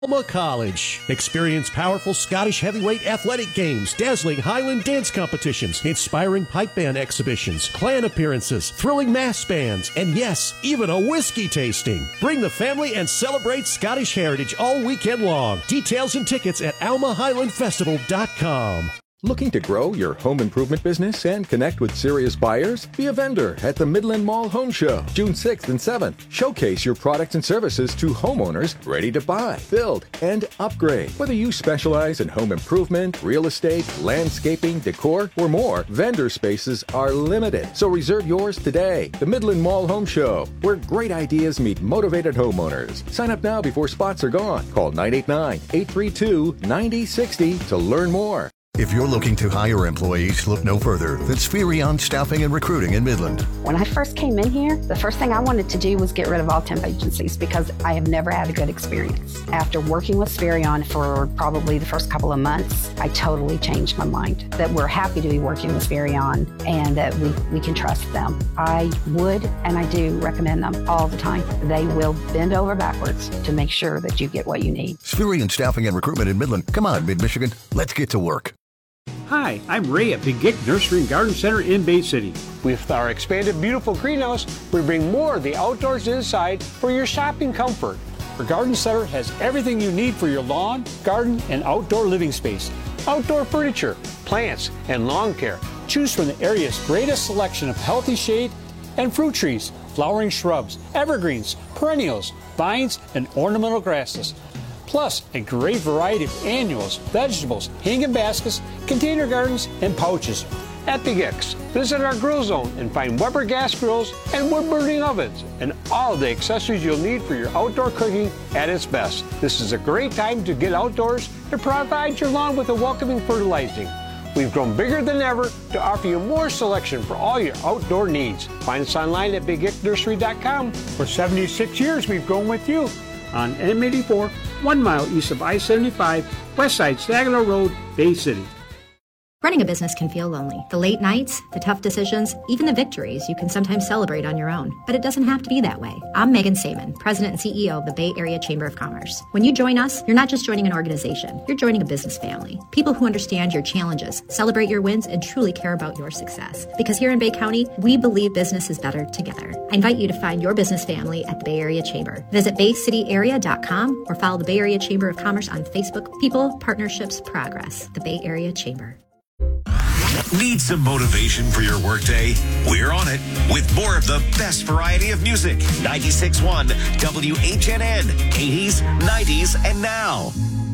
Alma College. Experience powerful Scottish heavyweight athletic games, dazzling Highland dance competitions, inspiring pipe band exhibitions, clan appearances, thrilling mass bands, and yes, even a whiskey tasting. Bring the family and celebrate Scottish heritage all weekend long. Details and tickets at almahighlandfestival.com. Looking to grow your home improvement business and connect with serious buyers? Be a vendor at the Midland Mall Home Show, June 6th and 7th. Showcase your products and services to homeowners ready to buy, build, and upgrade. Whether you specialize in home improvement, real estate, landscaping, decor, or more, vendor spaces are limited. So reserve yours today. The Midland Mall Home Show, where great ideas meet motivated homeowners. Sign up now before spots are gone. Call 989-832-9060 to learn more. If you're looking to hire employees, look no further than Spherion Staffing and Recruiting in Midland. When I first came in here, the first thing I wanted to do was get rid of all temp agencies because I have never had a good experience. After working with Spherion for probably the first couple of months, I totally changed my mind that we're happy to be working with Spherion and that we can trust them. I would and I do recommend them all the time. They will bend over backwards to make sure that you get what you need. Spherion Staffing and Recruitment in Midland. Come on, Mid-Michigan. Let's get to work. Hi, I'm Ray at Big Gick Nursery and Garden Center in Bay City. With our expanded beautiful greenhouse, we bring more of the outdoors inside for your shopping comfort. Our garden center has everything you need for your lawn, garden, and outdoor living space. Outdoor furniture, plants, and lawn care. Choose from the area's greatest selection of healthy shade and fruit trees, flowering shrubs, evergreens, perennials, vines, and ornamental grasses. Plus, a great variety of annuals, vegetables, hanging baskets, container gardens, and pouches. At Big X, visit our grill zone and find Weber gas grills and wood-burning ovens and all the accessories you'll need for your outdoor cooking at its best. This is a great time to get outdoors and provide your lawn with a welcoming fertilizing. We've grown bigger than ever to offer you more selection for all your outdoor needs. Find us online at BigGickNursery.com. For 76 years, we've grown with you on M84, 1 mile east of I-75, west side Saginaw Road, Bay City. Running a business can feel lonely. The late nights, the tough decisions, even the victories you can sometimes celebrate on your own. But it doesn't have to be that way. I'm Megan Saman, President and CEO of the Bay Area Chamber of Commerce. When you join us, you're not just joining an organization, you're joining a business family. People who understand your challenges, celebrate your wins, and truly care about your success. Because here in Bay County, we believe business is better together. I invite you to find your business family at the Bay Area Chamber. Visit baycityarea.com or follow the Bay Area Chamber of Commerce on Facebook. People, Partnerships, Progress. The Bay Area Chamber. Need some motivation for your workday? We're on it with more of the best variety of music. 96.1 WHNN, 80s, 90s, and now.